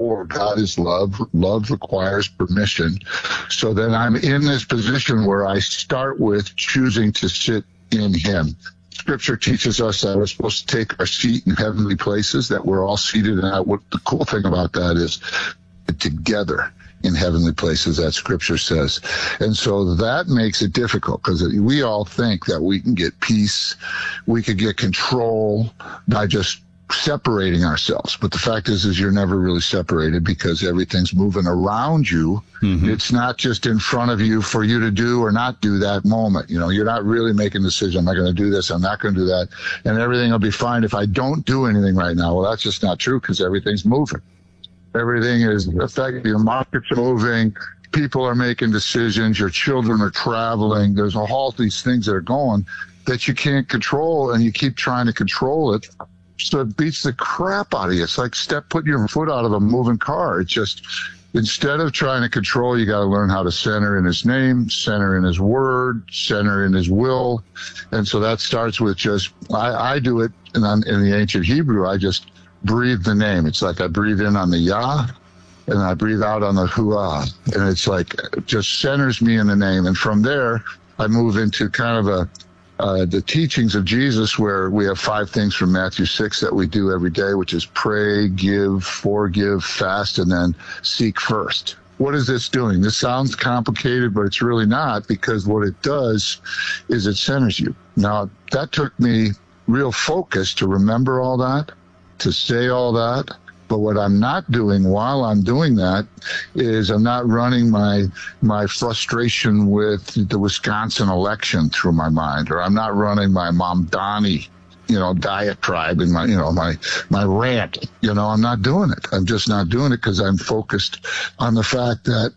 therefore God is love. Love requires permission. So then I'm in this position where I start with choosing to sit in him. Scripture teaches us that we're supposed to take our seat in heavenly places, that we're all seated. And what the cool thing about that is together in heavenly places, that Scripture says. And so that makes it difficult because we all think that we can get peace, we could get control by just separating ourselves. But the fact is you're never really separated because everything's moving around you. Mm-hmm. It's not just in front of you for you to do or not do that moment. You know, you're not really making a decision. Am I going to do this? I'm not going to do that. And everything will be fine if I don't do anything right now. Well, that's just not true because everything's moving. Everything is affecting. The markets are moving. People are making decisions. Your children are traveling. There's all these things that are going that you can't control, and you keep trying to control it. So it beats the crap out of you. It's like putting your foot out of a moving car. It's just, instead of trying to control, you got to learn how to center in his name, center in his word, center in his will. And so that starts with just, I do it in the ancient Hebrew. I just breathe the name. It's like I breathe in on the Yah and I breathe out on the Huah. And it's like, it just centers me in the name. And from there, I move into kind of the teachings of Jesus, where we have 5 things from Matthew 6 that we do every day, which is pray, give, forgive, fast, and then seek first. What is this doing? This sounds complicated, but it's really not, because what it does is it centers you. Now, that took me real focus to remember all that, to say all that. But what I'm not doing while I'm doing that is I'm not running my frustration with the Wisconsin election through my mind, or I'm not running my Mamdani, diatribe in my rant. I'm not doing it. I'm just not doing it because I'm focused on the fact that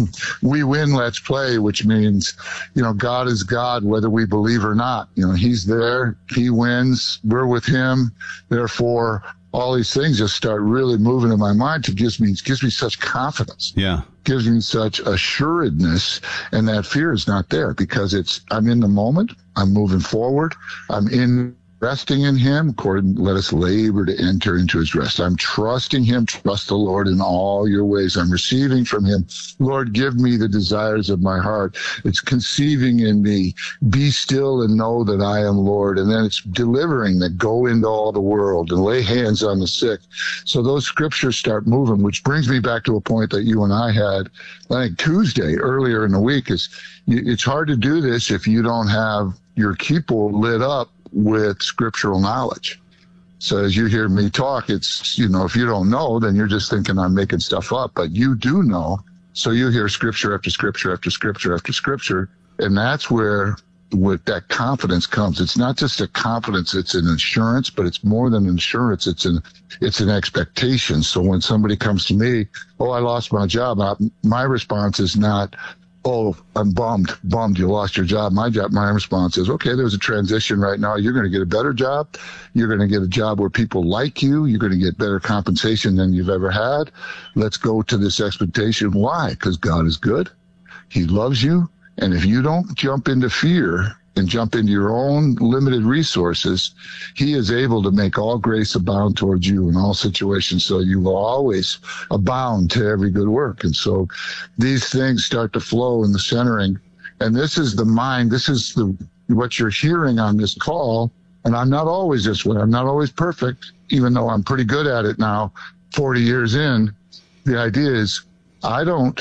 we win, let's play, which means, God is God, whether we believe or not. He's there. He wins. We're with him. Therefore, all these things just start really moving in my mind. It gives me such confidence. Yeah. Gives me such assuredness, and that fear is not there because I'm in the moment. I'm moving forward. I'm resting in him. Let us labor to enter into his rest. I'm trusting him. Trust the Lord in all your ways. I'm receiving from him. Lord, give me the desires of my heart. It's conceiving in me. Be still and know that I am Lord. And then it's delivering, that go into all the world and lay hands on the sick. So those scriptures start moving, which brings me back to a point that you and I had, I think Tuesday earlier in the week, is it's hard to do this if you don't have your keeper lit up with scriptural knowledge. So as you hear me talk, it's, if you don't know, then you're just thinking I'm making stuff up, but you do know. So you hear scripture after scripture after scripture after scripture. And that's where that confidence comes. It's not just a confidence, it's an assurance, but it's more than insurance. It's an expectation. So when somebody comes to me, oh, I lost my job, my response is not, oh, I'm bummed you lost your job. My response is, okay, there's a transition right now. You're going to get a better job. You're going to get a job where people like you. You're going to get better compensation than you've ever had. Let's go to this expectation. Why? Because God is good. He loves you. And if you don't jump into fear and jump into your own limited resources, he is able to make all grace abound towards you in all situations. So you will always abound to every good work. And so these things start to flow in the centering. And this is the mind. This is what you're hearing on this call. And I'm not always this way. I'm not always perfect, even though I'm pretty good at it now, 40 years in. The idea is I don't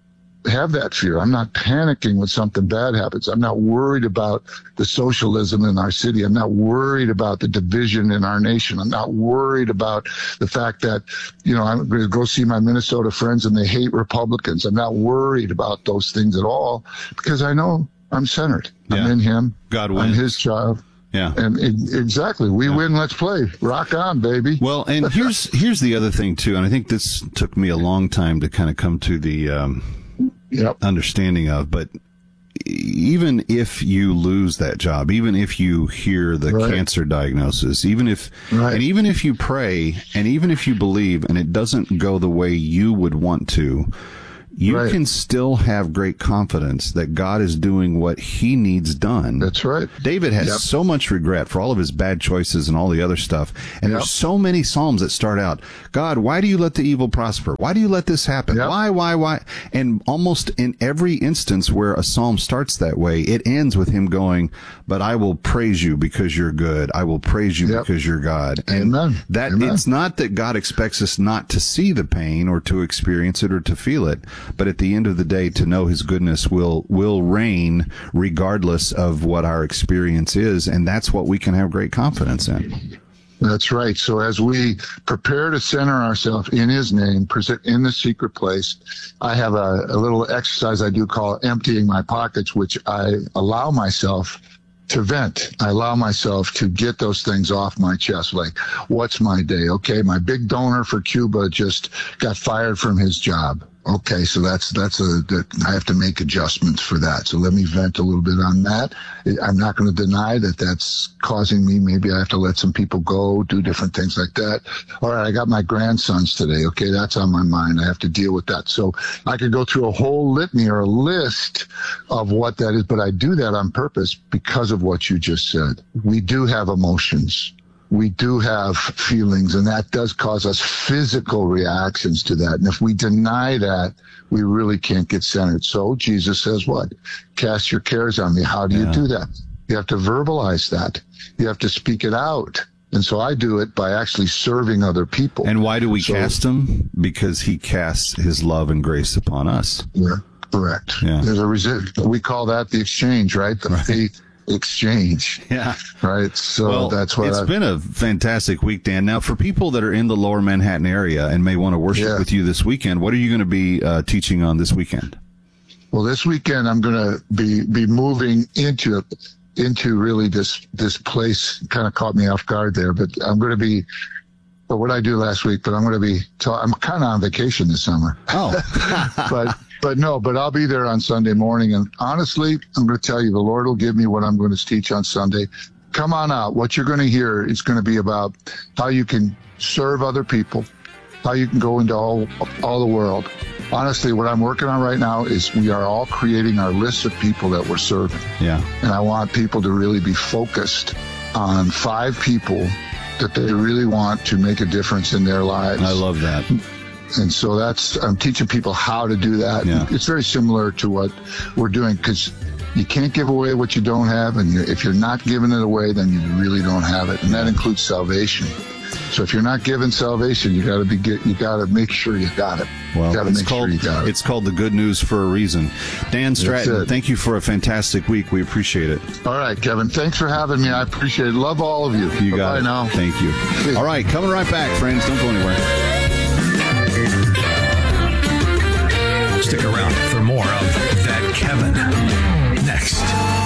have that fear. I'm not panicking when something bad happens. I'm not worried about the socialism in our city. I'm not worried about the division in our nation. I'm not worried about the fact that, I'm going to go see my Minnesota friends and they hate Republicans. I'm not worried about those things at all because I know I'm centered. Yeah. I'm in him. God wins. I'm his child. Yeah. And exactly. We win. Let's play. Rock on, baby. Well, and here's the other thing too. And I think this took me a long time to kind of come to the, understanding of, but even if you lose that job, even if you hear the cancer diagnosis, even if you pray and even if you believe and it doesn't go the way you would want to, you can still have great confidence that God is doing what he needs done. That's right. David has so much regret for all of his bad choices and all the other stuff. And there's so many Psalms that start out, God, why do you let the evil prosper? Why do you let this happen? Why? And almost in every instance where a Psalm starts that way, it ends with him going, but I will praise you because you're good. I will praise you because you're God. And Amen. It's not that God expects us not to see the pain or to experience it or to feel it, but at the end of the day, to know his goodness will reign regardless of what our experience is, and that's what we can have great confidence in. That's right. So as we prepare to center ourselves in his name, present in the secret place, I have a little exercise I do call emptying my pockets, which I allow myself to vent. I allow myself to get those things off my chest. Like, what's my day? Okay, my big donor for Cuba just got fired from his job. Okay, so I have to make adjustments for that. So let me vent a little bit on that. I'm not going to deny that that's causing me. Maybe I have to let some people go, do different things like that. All right, I got my grandsons today. Okay, that's on my mind. I have to deal with that. So I could go through a whole litany or a list of what that is, but I do that on purpose because of what you just said. We do have emotions. We do have feelings, and that does cause us physical reactions to that. And if we deny that, we really can't get centered. So Jesus says what? Cast your cares on me. How do you do that? You have to verbalize that. You have to speak it out. And so I do it by actually serving other people. And why do we cast him? Because he casts his love and grace upon us. Yeah, correct. Yeah. There's we call that the exchange, right? The faith exchange. Yeah. Right. So that's what it's been a fantastic week, Dan. Now, for people that are in the lower Manhattan area and may want to worship with you this weekend, what are you going to be teaching on this weekend? Well, this weekend I'm going to be moving into really this place. Kind of caught me off guard there, but I'm going to be. But what I do last week, but I'm going to be. I'm kind of on vacation this summer. Oh. But I'll be there on Sunday morning. And honestly, I'm going to tell you, the Lord will give me what I'm going to teach on Sunday. Come on out. What you're going to hear is going to be about how you can serve other people, how you can go into all the world. Honestly, what I'm working on right now is we are all creating our list of people that we're serving. Yeah. And I want people to really be focused on 5 people that they really want to make a difference in their lives. I love that. And so I'm teaching people how to do that. Yeah. It's very similar to what we're doing, because you can't give away what you don't have. And if you're not giving it away, then you really don't have it. And that includes salvation. So if you're not giving salvation, you got to make sure you got it. Well, you got to make sure you got it. It's called the good news for a reason. Dan Stratton, thank you for a fantastic week. We appreciate it. All right, Kevin. Thanks for having me. I appreciate it. Love all of you. You got it. Now. Thank you. All right, coming right back, friends. Don't go anywhere. Stick around for more of That Kevin next.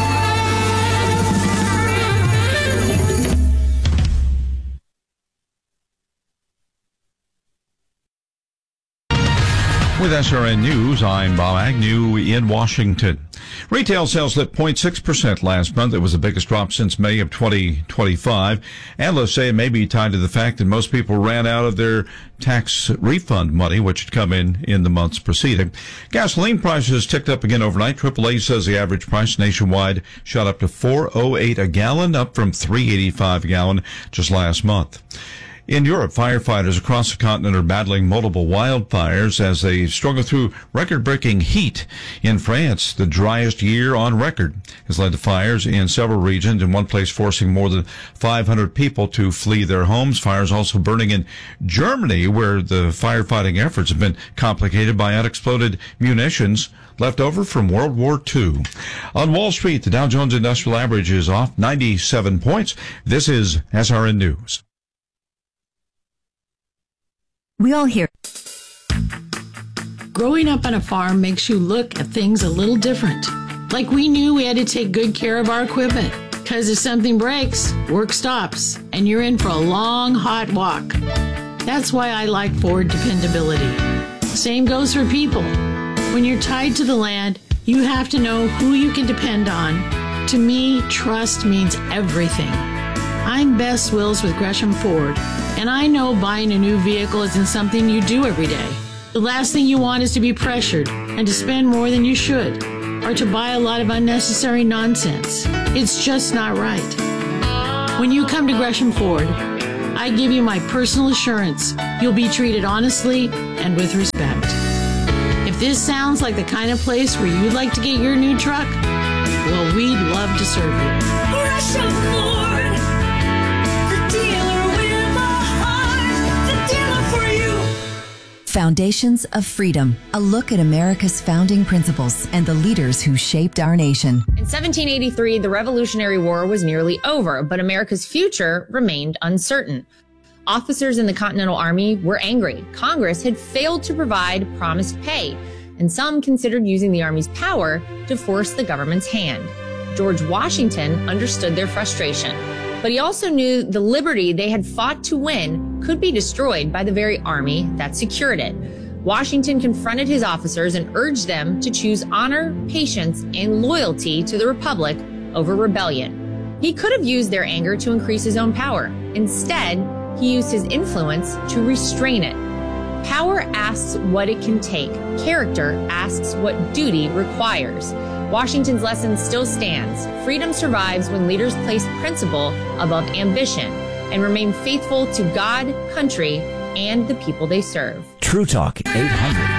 With SRN News, I'm Bob Agnew in Washington. Retail sales slipped 0.6% last month. It was the biggest drop since May of 2025. Analysts say it may be tied to the fact that most people ran out of their tax refund money, which had come in the months preceding. Gasoline prices ticked up again overnight. AAA says the average price nationwide shot up to $4.08 a gallon, up from $3.85 a gallon just last month. In Europe, firefighters across the continent are battling multiple wildfires as they struggle through record-breaking heat. In France, the driest year on record has led to fires in several regions, in one place forcing more than 500 people to flee their homes. Fires also burning in Germany, where the firefighting efforts have been complicated by unexploded munitions left over from World War II. On Wall Street, the Dow Jones Industrial Average is off 97 points. This is SRN News. We all hear. Growing up on a farm makes you look at things a little different. Like we knew we had to take good care of our equipment, because if something breaks, work stops, and you're in for a long, hot walk. That's why I like Ford dependability. Same goes for people. When you're tied to the land, you have to know who you can depend on. To me, trust means everything. I'm Bess Wills with Gresham Ford, and I know buying a new vehicle isn't something you do every day. The last thing you want is to be pressured and to spend more than you should, or to buy a lot of unnecessary nonsense. It's just not right. When you come to Gresham Ford, I give you my personal assurance you'll be treated honestly and with respect. If this sounds like the kind of place where you'd like to get your new truck, well, we'd love to serve you. Gresham Ford, the dealer with a heart, the dealer for you. Foundations of Freedom, a look at America's founding principles and the leaders who shaped our nation. In 1783, the Revolutionary War was nearly over, but America's future remained uncertain. Officers in the Continental Army were angry. Congress had failed to provide promised pay, and some considered using the Army's power to force the government's hand. George Washington understood their frustration, but he also knew the liberty they had fought to win could be destroyed by the very army that secured it. Washington confronted his officers and urged them to choose honor, patience, and loyalty to the Republic over rebellion. He could have used their anger to increase his own power. Instead, he used his influence to restrain it. Power asks what it can take. Character asks what duty requires. Washington's lesson still stands. Freedom survives when leaders place principle above ambition and remain faithful to God, country, and the people they serve. True Talk 800.